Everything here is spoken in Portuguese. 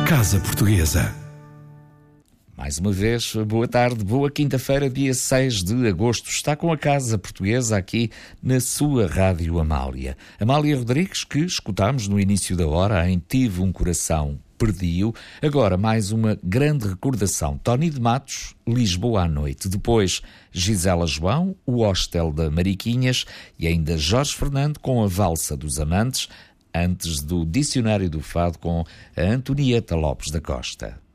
Casa Portuguesa. Mais uma vez, boa tarde, boa quinta-feira, dia 6 de agosto. Está com a Casa Portuguesa aqui na sua Rádio Amália. Amália Rodrigues, que escutámos no início da hora em Tive um Coração, Perdi-o. Agora mais uma grande recordação. Tony de Matos, Lisboa à Noite. Depois, Gisela João, O Hostel da Mariquinhas e ainda Jorge Fernando com A Valsa dos Amantes, antes do Dicionário do Fado com a Antonieta Lopes da Costa.